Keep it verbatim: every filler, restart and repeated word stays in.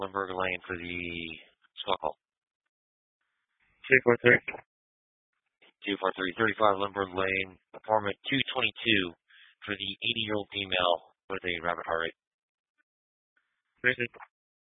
Limburg Lane for the Stockholm. two four three. two four three, thirty-five Limburg Lane, apartment two twenty-two for the eighty-year-old female with a rapid heart rate. Thank you.